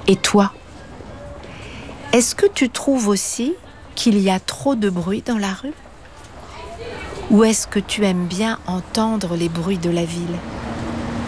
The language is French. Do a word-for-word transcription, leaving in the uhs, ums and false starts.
Et toi ? Est-ce que tu trouves aussi qu'il y a trop de bruit dans la rue ? Ou est-ce que tu aimes bien entendre les bruits de la ville ?